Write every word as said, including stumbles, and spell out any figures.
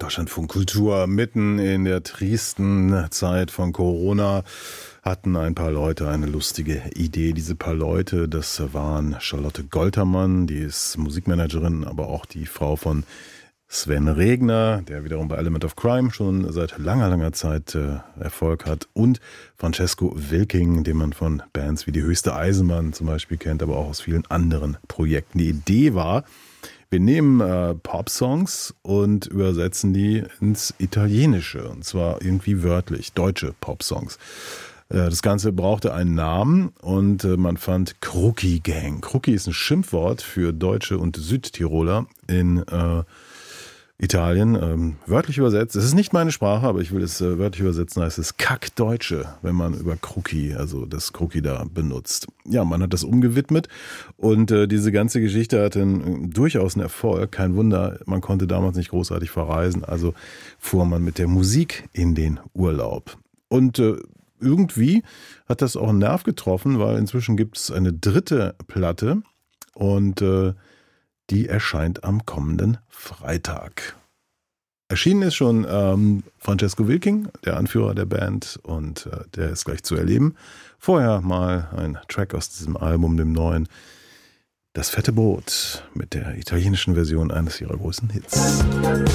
Deutschlandfunk Kultur mitten in der triesten Zeit von Corona hatten ein paar Leute eine lustige Idee. Diese paar Leute, das waren Charlotte Goltermann, die ist Musikmanagerin, aber auch die Frau von Sven Regner, der wiederum bei Element of Crime schon seit langer, langer Zeit äh, Erfolg hat, und Francesco Wilking, den man von Bands wie Die Höchste Eisenbahn zum Beispiel kennt, aber auch aus vielen anderen Projekten. Die Idee war, wir nehmen äh, Pop-Songs und übersetzen die ins Italienische, und zwar irgendwie wörtlich, deutsche Pop-Songs. Äh, das Ganze brauchte einen Namen und äh, man fand Kruki Gang. Kruki ist ein Schimpfwort für Deutsche und Südtiroler in äh, Italien, ähm, wörtlich übersetzt. Es ist nicht meine Sprache, aber ich will es äh, wörtlich übersetzen, heißt es Kackdeutsche, wenn man über Kruki, also das Kruki da benutzt. Ja, man hat das umgewidmet und äh, diese ganze Geschichte hatte einen, durchaus einen Erfolg. Kein Wunder, man konnte damals nicht großartig verreisen, also fuhr man mit der Musik in den Urlaub. Und äh, irgendwie hat das auch einen Nerv getroffen, weil inzwischen gibt es eine dritte Platte und äh, die erscheint am kommenden Freitag. Erschienen ist schon ähm, Francesco Wilking, der Anführer der Band, und äh, der ist gleich zu erleben. Vorher mal ein Track aus diesem Album, dem neuen, Das fette Brot, mit der italienischen Version eines ihrer großen Hits.